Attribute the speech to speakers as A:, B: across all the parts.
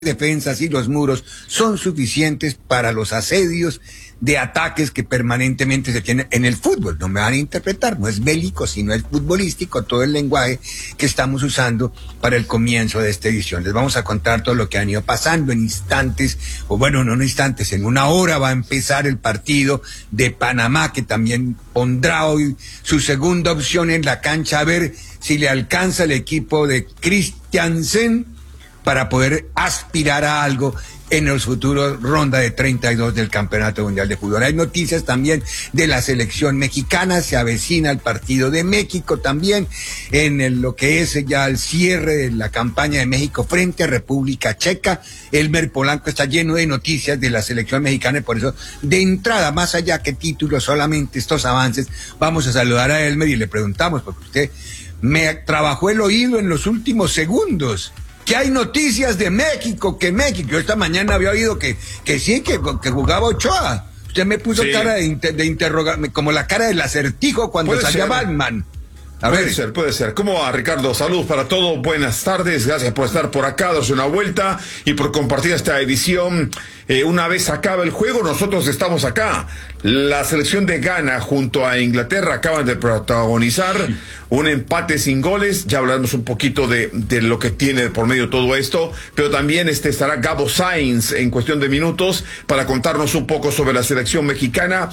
A: defensas y los muros son suficientes para los asedios de ataques que permanentemente se tienen en el fútbol. No me van a interpretar, no es bélico, sino es futbolístico todo el lenguaje que estamos usando para el comienzo de esta edición. Les vamos a contar todo lo que han ido pasando en instantes, o bueno, no en instantes, en una hora va a empezar el partido de Panamá, que también pondrá hoy su segunda opción en la cancha, a ver si le alcanza el equipo de Christiansen para poder aspirar a algo en los futuros ronda de 32 del Campeonato Mundial de Fútbol. Hay noticias también de la selección mexicana, se avecina el partido de México también, lo que es ya el cierre de la campaña de México frente a República Checa. Elmer Polanco está lleno de noticias de la selección mexicana y por eso, de entrada, más allá que títulos, solamente estos avances, vamos a saludar a Elmer y le preguntamos, porque usted me trabajó el oído en los últimos segundos. Que hay noticias de México, que México. Yo esta mañana había oído que sí, que jugaba Ochoa. Usted me puso cara de interrogarme, como la cara del acertijo cuando salía Batman.
B: Puede ser. ¿Cómo va, Ricardo? Saludos para todos, buenas tardes, gracias por estar por acá, darse una vuelta y por compartir esta edición. Una vez acaba el juego, nosotros estamos acá. La selección de Ghana junto a Inglaterra acaban de protagonizar un empate sin goles. Ya hablaremos un poquito de lo que tiene por medio todo esto, pero también estará Gabo Sainz en cuestión de minutos para contarnos un poco sobre la selección mexicana.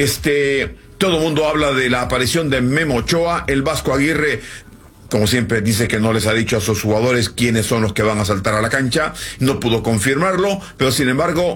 B: Todo el mundo habla de la aparición de Memo Ochoa. El Vasco Aguirre, como siempre, dice que no les ha dicho a sus jugadores quiénes son los que van a saltar a la cancha. No pudo confirmarlo, pero sin embargo,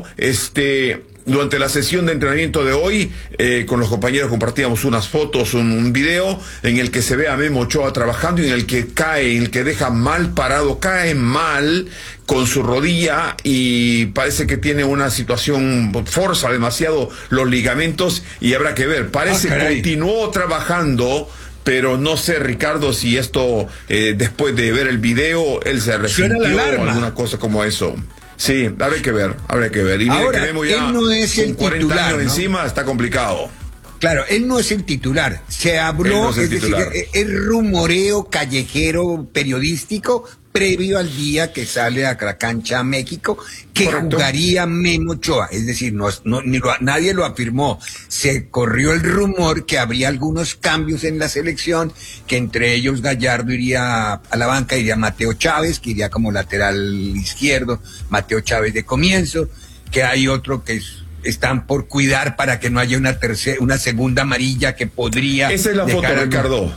B: durante la sesión de entrenamiento de hoy, con los compañeros compartíamos unas fotos, un video en el que se ve a Memo Ochoa trabajando y en el que cae, en el que deja mal parado, cae mal con su rodilla y parece que tiene una situación, forza demasiado los ligamentos y habrá que ver. Parece que continuó trabajando, pero no sé, Ricardo, si esto, después de ver el video, él se arrepintió o alguna cosa como eso. Sí, habrá que ver. Y
A: ahora,
B: que ya
A: él no es el
B: con 40
A: titular,
B: años
A: ¿no?
B: Encima, está complicado.
A: Claro, él no es el titular. Se habló, es decir, el rumoreo callejero periodístico previo al día que sale a la cancha a México, que jugaría Memo Ochoa. Es decir, nadie lo afirmó. Se corrió el rumor que habría algunos cambios en la selección, que entre ellos Gallardo iría a la banca, iría Mateo Chávez, que iría como lateral izquierdo, Mateo Chávez de comienzo, que hay otro que están por cuidar para que no haya una segunda amarilla que podría...
B: Esa es la foto, Ricardo.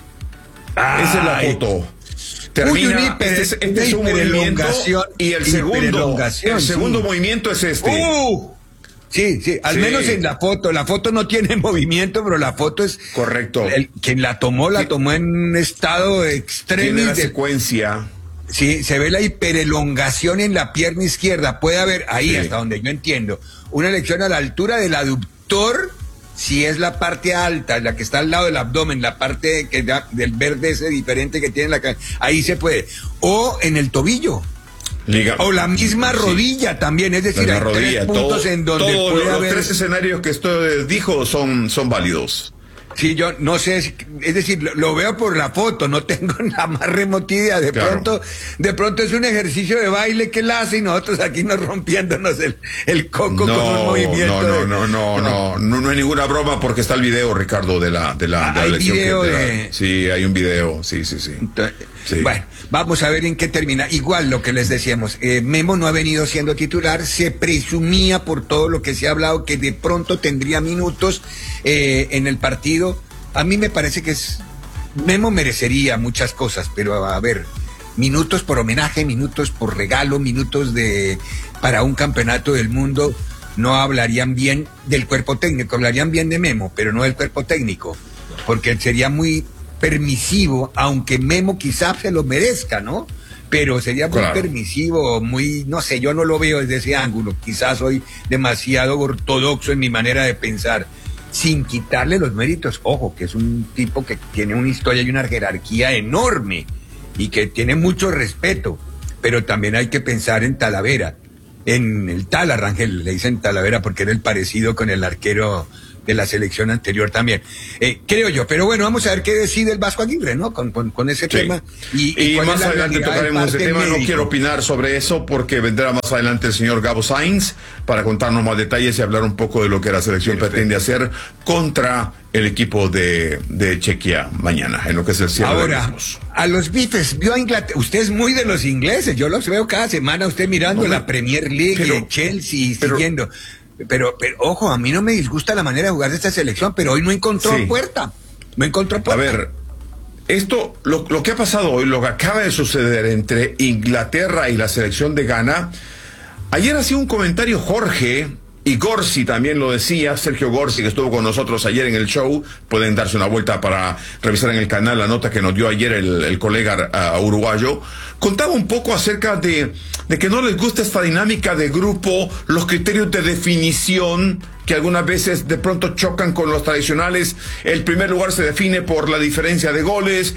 B: Esa es la foto. Termina, este es un movimiento y el segundo movimiento es este.
A: Sí, al menos en la foto no tiene movimiento, pero la foto es...
B: Correcto.
A: Quien la tomó en estado extremo.
B: Tiene la secuencia.
A: Sí, se ve la hiperelongación en la pierna izquierda. Puede haber ahí, hasta donde yo entiendo, una elección a la altura del aductor, si es la parte alta, la que está al lado del abdomen, la parte del verde ese diferente que tiene la cara, ahí se puede. O en el tobillo. O la misma rodilla también, es decir, hay tres puntos en donde puede haber...
B: Los tres escenarios que usted dijo son válidos.
A: Sí, yo no sé, es decir, lo veo por la foto, no tengo la más remota idea. De pronto es un ejercicio de baile que él hace y nosotros aquí nos rompiéndonos el coco con un movimiento.
B: No hay ninguna broma porque está el video, Ricardo, de la
A: lección.
B: Sí, hay un video, sí.
A: Entonces, bueno, vamos a ver en qué termina. Igual lo que les decíamos, Memo no ha venido siendo titular, se presumía por todo lo que se ha hablado que de pronto tendría minutos en el partido. A mí me parece que Memo merecería muchas cosas, pero a ver, minutos por homenaje, minutos por regalo, minutos para un campeonato del mundo, no hablarían bien del cuerpo técnico, hablarían bien de Memo, pero no del cuerpo técnico, porque sería muy permisivo, aunque Memo quizás se lo merezca, ¿no? Pero sería muy permisivo, no sé, yo no lo veo desde ese ángulo, quizás soy demasiado ortodoxo en mi manera de pensar, sin quitarle los méritos. Ojo, que es un tipo que tiene una historia y una jerarquía enorme y que tiene mucho respeto, pero también hay que pensar en Talavera, en el Talar, Rangel, le dicen Talavera porque era el parecido con el arquero de la selección anterior también. Creo yo, pero bueno, vamos a ver qué decide el Vasco Aguirre, ¿no? Con ese tema.
B: Y más adelante tocaremos ese tema. No quiero opinar sobre eso porque vendrá más adelante el señor Gabo Sainz para contarnos más detalles y hablar un poco de lo que la selección pretende hacer contra el equipo de Chequia mañana, en lo que es el cierre.
A: Ahora, a los bifes, vio a Inglaterra, usted es muy de los ingleses, yo los veo cada semana, usted mirando la Premier League, Chelsea, siguiendo. Pero, ojo, a mí no me disgusta la manera de jugar de esta selección, pero hoy no encontró puerta. No encontró puerta.
B: A ver, esto, lo que ha pasado hoy, lo que acaba de suceder entre Inglaterra y la selección de Ghana, ayer hacía un comentario Jorge, y Gorsi también lo decía, Sergio Gorsi, que estuvo con nosotros ayer en el show, pueden darse una vuelta para revisar en el canal la nota que nos dio ayer el colega uruguayo, contaba un poco acerca de que no les gusta esta dinámica de grupo, los criterios de definición, que algunas veces de pronto chocan con los tradicionales. El primer lugar se define por la diferencia de goles,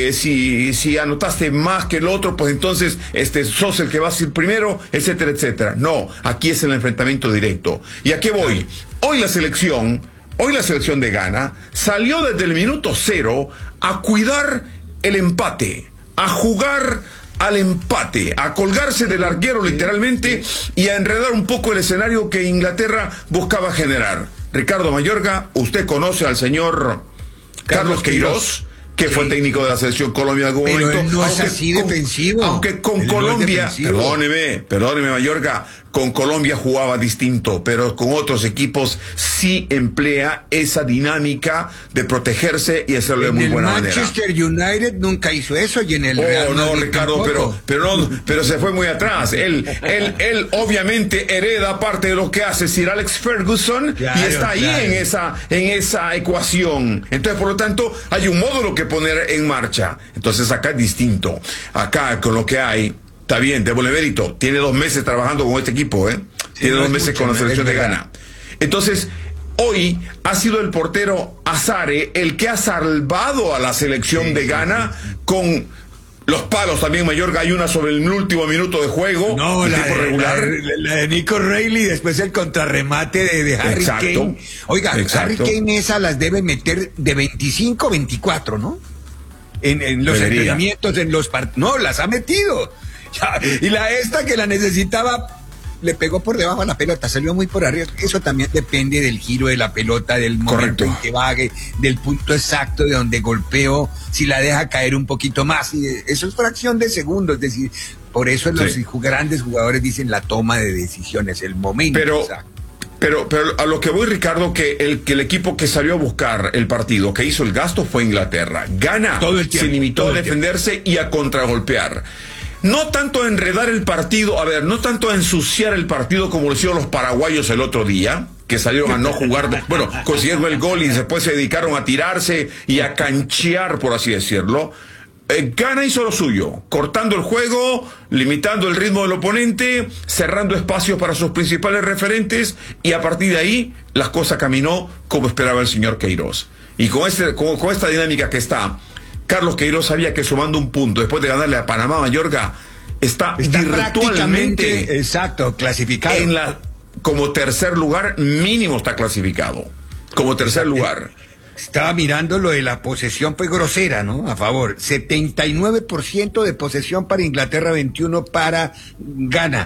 B: si anotaste más que el otro, pues entonces sos el que va a ser primero, etcétera, etcétera. No, aquí es el enfrentamiento directo. ¿Y a qué voy? Hoy la selección de Ghana salió desde el minuto 0 a cuidar el empate, a jugar al empate, a colgarse del arquero literalmente y a enredar un poco el escenario que Inglaterra buscaba generar. Ricardo Mayorga, usted conoce al señor Carlos Queiroz, que fue técnico de la selección Colombia en algún momento.
A: Él no es así defensivo.
B: Aunque con Colombia, perdóneme Mayorga, con Colombia jugaba distinto, pero con otros equipos sí emplea esa dinámica de protegerse y hacerlo de muy buena manera.
A: En el Manchester United nunca hizo eso y en el Real Madrid
B: Ricardo, pero se fue muy atrás. Él obviamente hereda parte de lo que hace Sir Alex Ferguson, y está ahí en esa ecuación. Entonces, por lo tanto, hay un módulo que poner en marcha. Entonces acá es distinto. Acá con lo que hay, está bien, démosle mérito. Tiene 2 meses trabajando con este equipo, tiene 2 meses con la selección de Ghana. Entonces, hoy ha sido el portero Azare el que ha salvado a la selección de Ghana con los palos también. Mayorga, hay una sobre el último minuto de juego.
A: No, la de Nico Reilly, después el contrarremate de Harry Kane. Oiga, Harry Kane esa las debe meter de 25-24, ¿no? En los entrenamientos, en los partidos. No, las ha metido. Y esta que la necesitaba, le pegó por debajo a la pelota, salió muy por arriba. Eso también depende del giro de la pelota, del momento en que vague, del punto exacto de donde golpeó, si la deja caer un poquito más. Y eso es fracción de segundos, es decir, por eso los grandes jugadores dicen la toma de decisiones, el momento exacto.
B: Pero a lo que voy, Ricardo, que el equipo que salió a buscar el partido, que hizo el gasto, fue Inglaterra. Ghana se limitó a defenderse y a contragolpear. No tanto a enredar el partido, no tanto a ensuciar el partido como lo hicieron los paraguayos el otro día, que salieron a no jugar, consiguieron el gol y después se dedicaron a tirarse y a canchear, por así decirlo. Ghana hizo lo suyo, cortando el juego, limitando el ritmo del oponente, cerrando espacios para sus principales referentes, y a partir de ahí las cosas caminó como esperaba el señor Queiroz. Y con esta dinámica que está, Carlos Queiroz sabía que sumando un punto después de ganarle a Panamá, Mayorga, está virtualmente
A: clasificado.
B: Como tercer lugar, mínimo está clasificado. Como tercer lugar.
A: Estaba mirando lo de la posesión, pues grosera, ¿no? A favor. 79% de posesión para Inglaterra, 21 para Ghana.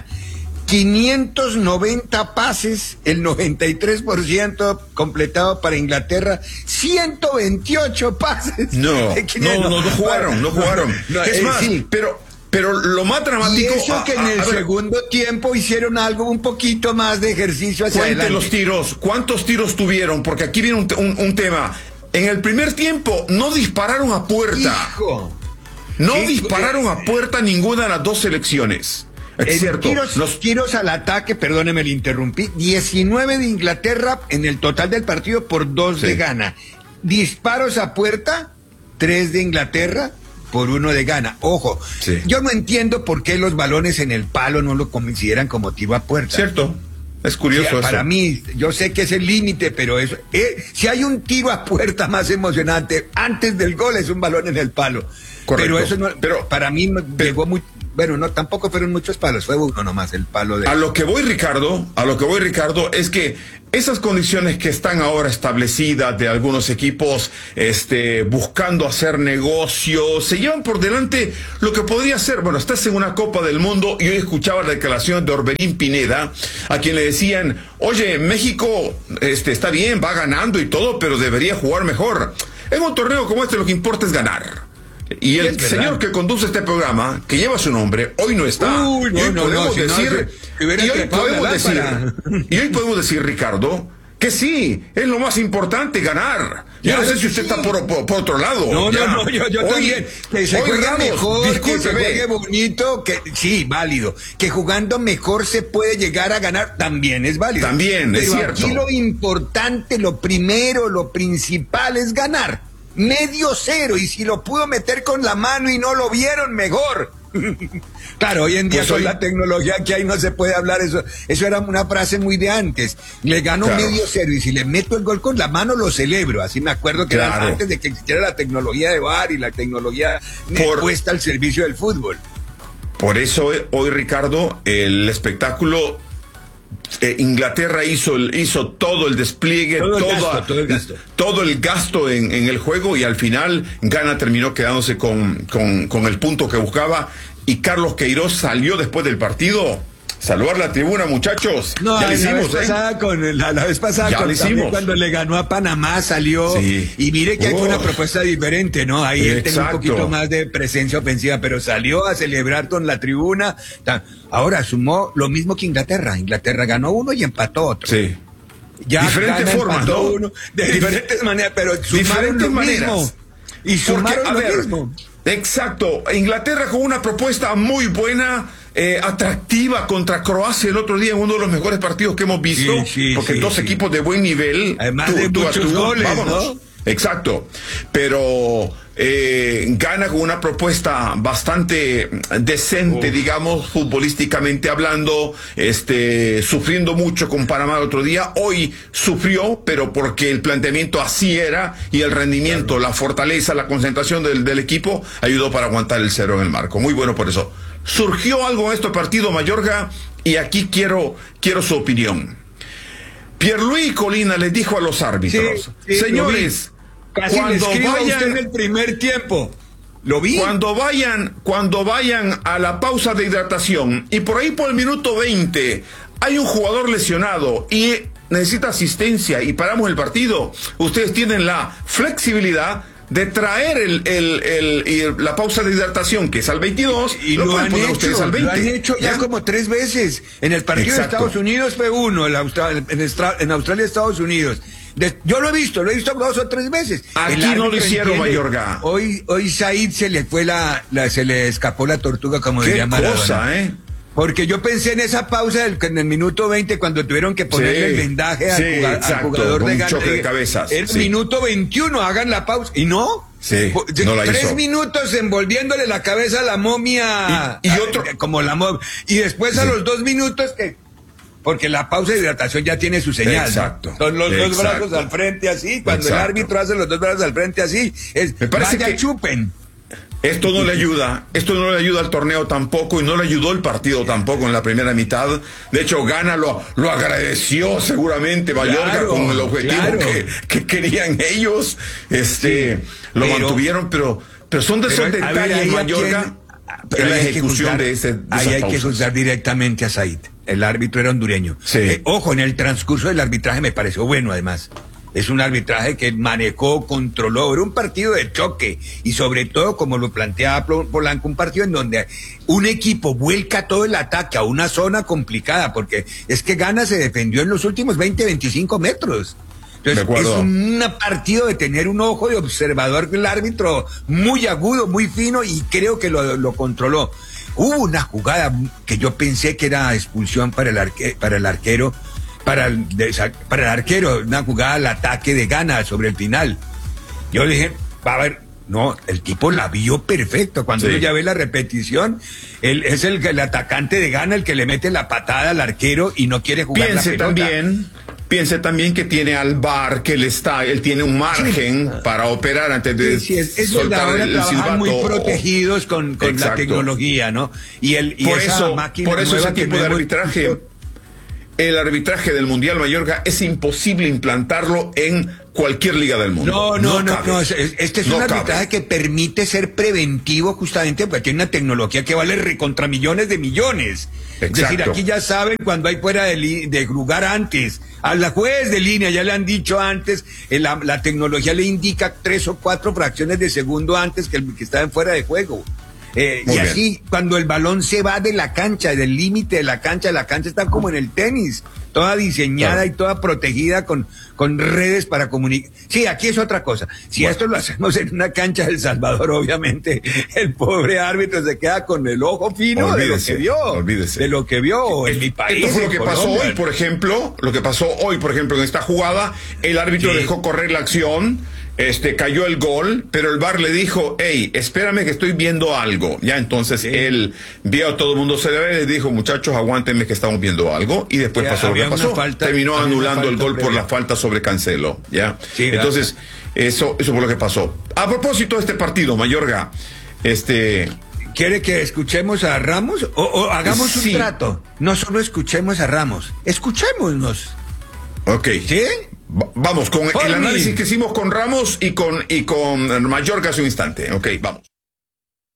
A: 590 pases, el 93% completado para Inglaterra, 128 pases.
B: No jugaron. Es más, pero lo más dramático...
A: Y eso que en el segundo tiempo hicieron algo, un poquito más de ejercicio hacia adelante.
B: Los tiros, ¿cuántos tiros tuvieron? Porque aquí viene un tema. En el primer tiempo no dispararon a puerta. Dispararon a puerta ninguna de las dos selecciones. Es cierto.
A: Tiros al ataque, perdóneme, le interrumpí. 19 de Inglaterra en el total del partido por 2 de Ghana. Disparos a puerta, 3 de Inglaterra por 1 de Ghana. Ojo, yo no entiendo por qué los balones en el palo no lo consideran como tiro a puerta.
B: Cierto. Es curioso eso.
A: Para mí, yo sé que es el límite, pero eso, si hay un tiro a puerta más emocionante antes del gol, es un balón en el palo.
B: Correcto.
A: Pero eso no, para mí llegó bueno, no, tampoco fueron muchos palos, fue uno nomás el palo de...
B: A lo que voy, Ricardo, es que esas condiciones que están ahora establecidas de algunos equipos, buscando hacer negocios, se llevan por delante lo que podría ser, bueno, estás en una Copa del Mundo y hoy escuchaba la declaración de Orbelín Pineda, a quien le decían, oye, México, está bien, va ganando y todo, pero debería jugar mejor. En un torneo como lo que importa es ganar. Y el señor que conduce este programa, que lleva su nombre, hoy no está.
A: Uy, no,
B: y hoy podemos decir, Ricardo, que sí, es lo más importante, ganar. Yo no sé si usted está por otro lado.
A: No, yo también. Que se juegue mejor, que se juegue bonito, que sí, válido. Que jugando mejor se puede llegar a ganar, también es válido.
B: También, es cierto.
A: Aquí lo importante, lo primero, lo principal es ganar. 0-0, y si lo pudo meter con la mano y no lo vieron, mejor. Claro, hoy en día pues con la tecnología que hay no se puede hablar eso. Eso era una frase muy de antes. Le gano 0-0 y si le meto el gol con la mano lo celebro. Así me acuerdo que era antes de que existiera la tecnología de VAR y la tecnología puesta al servicio del fútbol.
B: Por eso hoy, Ricardo, el espectáculo, Inglaterra hizo todo el despliegue, todo el gasto en el juego, y al final Ghana terminó quedándose con el punto que buscaba. Y Carlos Queiroz salió después del partido. Saludar la tribuna, muchachos.
A: No, ya lo hicimos, la vez pasada
B: ya lo hicimos.
A: Cuando le ganó a Panamá salió, y mire que hay una propuesta diferente, ¿no? Ahí él tenía un poquito más de presencia ofensiva, pero salió a celebrar con la tribuna. Ahora sumó lo mismo que Inglaterra. Inglaterra ganó uno y empató otro.
B: Sí.
A: Ya
B: diferentes formas, ¿no?
A: Uno, de diferentes maneras, pero sumaron lo mismo. Y sumaron lo mismo.
B: Exacto. Inglaterra con una propuesta muy buena, atractiva contra Croacia el otro día, en uno de los mejores partidos que hemos visto, porque dos equipos de buen nivel,
A: además de muchos goles, vámonos, ¿no?
B: Exacto, pero gana con una propuesta bastante decente, digamos, futbolísticamente hablando, sufriendo mucho con Panamá el otro día. Hoy sufrió, pero porque el planteamiento así era, y el rendimiento, la fortaleza, la concentración del equipo ayudó para aguantar el 0 en el marco. Muy bueno por eso. Surgió algo en este partido, Mayorga, y aquí quiero su opinión. Pierluigi Colina les dijo a los árbitros, señores,
A: cuando vayan en el primer tiempo, lo vi.
B: Cuando vayan a la pausa de hidratación y por ahí por el minuto 20 hay un jugador lesionado y necesita asistencia y paramos el partido, ustedes tienen la flexibilidad de traer la pausa de hidratación, que es al 22,
A: y lo han hecho, al 20. Lo han hecho ya como 3 veces. En el partido de Estados Unidos fue uno, en Australia, Estados Unidos. Yo lo he visto 2 o 3 veces.
B: Aquí no lo hicieron, Mayorga.
A: Hoy Said se le escapó la tortuga, como diría Maradona.
B: Qué cosa,
A: Porque yo pensé en esa pausa en el minuto 20, cuando tuvieron que ponerle el vendaje al jugador de Ghana.
B: Choque de cabezas.
A: El minuto 21, hagan la pausa. Y no.
B: Sí, no la
A: 3
B: hizo.
A: minutos envolviéndole la cabeza a la momia. Y otro. Como la momia. Y después a los 2 minutos porque la pausa de hidratación ya tiene su señal.
B: Exacto.
A: ¿No? Son los 2 brazos al frente así. Cuando el árbitro hace los 2 brazos al frente así,
B: me parece que
A: chupen.
B: Esto no le ayuda al torneo tampoco, y no le ayudó el partido tampoco en la primera mitad. De hecho, Ghana lo agradeció seguramente, Mayorga, con el objetivo que querían ellos. Lo mantuvieron, pero son de esos detalles, Mayorga, en la ejecución de esa
A: ahí hay
B: pausa.
A: que juzgar directamente a Said. El árbitro era hondureño. Ojo, en el transcurso del arbitraje me pareció bueno, además. Es un arbitraje que manejó, controló, era un partido de choque, y sobre todo, como lo planteaba Polanco, un partido en donde un equipo vuelca todo el ataque a una zona complicada, porque es que Ghana se defendió en los últimos 20-25 metros. Entonces, es un partido de tener un ojo de observador del árbitro muy agudo, muy fino, y creo que lo controló. Hubo una jugada que yo pensé que era expulsión para el arquero, una jugada al ataque de Ghana sobre el final. Yo dije, a ver, no, el tipo la vio perfecto. Cuando uno ya ve la repetición, él es el atacante de Ghana el que le mete la patada al arquero y no quiere jugar la pelota.
B: piense también que tiene al VAR, que él tiene un margen para operar antes de
A: soltar
B: el silbato.
A: Muy protegidos con la tecnología, ¿no?
B: Por eso ese tipo de arbitraje, el arbitraje del Mundial Mayorga, es imposible implantarlo en cualquier liga del mundo.
A: No. Este es un arbitraje que permite ser preventivo justamente porque tiene una tecnología que vale recontra millones de millones. Exacto. Es decir, aquí ya saben cuando hay fuera de lugar antes. A la juez de línea ya le han dicho antes, la tecnología le indica 3 o 4 fracciones de segundo antes que el que está en fuera de juego. Y así, cuando el balón se va de la cancha, del límite de la cancha está como en el tenis, toda diseñada y toda protegida con redes para comunicar. Sí, aquí es otra cosa. Si esto lo hacemos en una cancha de El Salvador, obviamente el pobre árbitro se queda con el ojo fino de lo que vio en mi país.
B: Esto fue lo que pasó hoy, por ejemplo, en esta jugada, el árbitro dejó correr la acción. Cayó el gol, pero el VAR le dijo, hey, espérame que estoy viendo algo. Ya, entonces él vio a todo el mundo celebrar y le dijo, muchachos, aguántenme que estamos viendo algo. Y después pasó lo que pasó. Terminó anulando el gol por la falta sobre Cancelo. Ya. Sí, entonces, eso fue lo que pasó. A propósito de este partido, Mayorga,
A: ¿quiere que escuchemos a Ramos? O hagamos un trato. No solo escuchemos a Ramos, escuchémonos.
B: Ok.
A: ¿Sí?
B: Vamos con el análisis que hicimos con Ramos y con Mayorga hace un instante. Ok, vamos.